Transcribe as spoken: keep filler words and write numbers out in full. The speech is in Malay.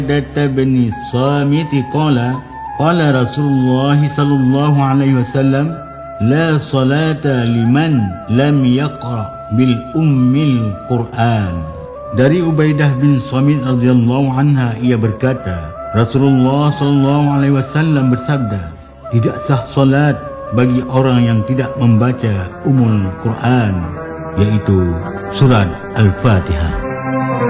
Ubadah bin Samit qala qala Rasulullah sallallahu alaihi wasallam la salata liman lam yaqra bil ummil Quran. Dari Ubaidah bin Samit radhiyallahu anha, ia berkata, Rasulullah sallallahu alaihi wasallam bersabda, tidak sah salat bagi orang yang tidak membaca Ummul Quran, yaitu surat Al-Fatihah.